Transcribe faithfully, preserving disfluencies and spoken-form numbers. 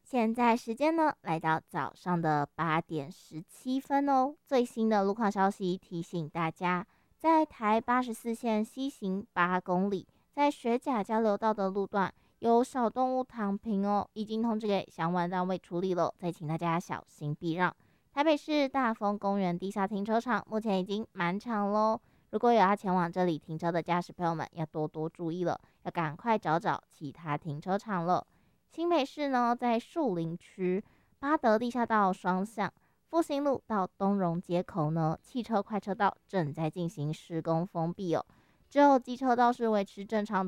现在时间呢，来到早上的八点十七分哦。最新的路况消息提醒大家，在台八十四线西行八公里，在学甲交流道的路段有小动物躺平哦，已经通知给相关单位处理了，再请大家小心避让。台北市大丰公园地下停车场目前已经满场喽，如果有要前往这里停车的驾驶朋友们，要多多注意了，要赶快找找其他停车场了。新北市呢，在树林区八德地下道双向复兴路到东荣街口呢，汽车快车道正在进行施工封闭哦，只有机车道是维持正常